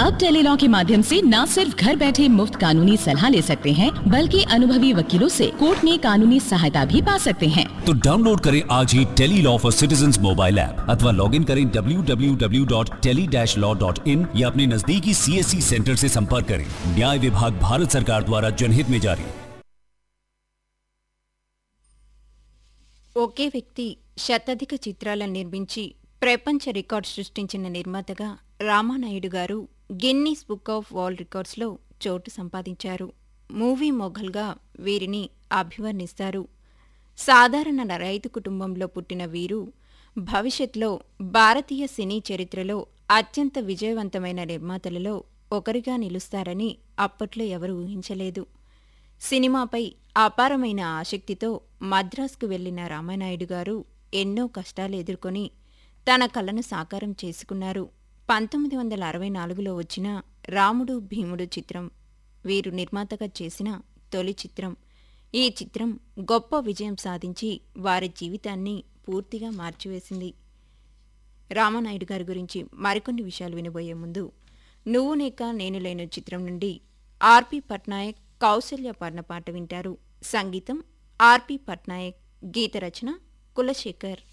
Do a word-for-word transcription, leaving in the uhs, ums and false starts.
अब टेलीलॉ के माध्यम से न सिर्फ घर बैठे मुफ्त कानूनी सलाह ले सकते हैं, बल्कि अनुभवी वकीलों से कोर्ट में कानूनी सहायता भी पा सकते हैं। तो डाउनलोड करें आज ही Tele-Law for citizens mobile app अथवा लॉग इन करें W W W dot tele dash law dot in या अपने नजदीकी सी एस सी सेंटर से संपर्क करें। न्याय विभाग भारत सरकार द्वारा जनहित में जारी। ఒకే వ్యక్తి శతాధిక చిత్రాలను నిర్మించి ప్రపంచ రికార్డు సృష్టించిన నిర్మాతగా రామానాయుడు గారు గిన్నీస్ బుక్ ఆఫ్ వరల్డ్ రికార్డ్స్లో చోటు సంపాదించారు. మూవీ మొఘల్గా వీరిని అభివర్ణిస్తారు. సాధారణ రైతు కుటుంబంలో పుట్టిన వీరు భవిష్యత్లో భారతీయ సినీ చరిత్రలో అత్యంత విజయవంతమైన నిర్మాతలలో ఒకరిగా నిలుస్తారని అప్పట్లో ఎవరూ ఊహించలేదు. సినిమాపై అపారమైన ఆసక్తితో మద్రాసుకు వెళ్లిన రామానాయుడు గారు ఎన్నో కష్టాలు ఎదుర్కొని తన కలను సాకారం చేసుకున్నారు. పంతొమ్మిది వందల అరవై నాలుగులో వచ్చిన రాముడు భీముడు చిత్రం వీరు నిర్మాతగా చేసిన తొలి చిత్రం. ఈ చిత్రం గొప్ప విజయం సాధించి వారి జీవితాన్ని పూర్తిగా మార్చివేసింది. రామానాయుడు గారి గురించి మరికొన్ని విషయాలు వినబోయే ముందు నువ్వు నేక నేను లేను చిత్రం నుండి ఆర్పి పట్నాయక్ కౌసల్య పాడిన పాట వింటారు. సంగీతం ఆర్పి పట్నాయక్, గీత రచన కులశేఖర్.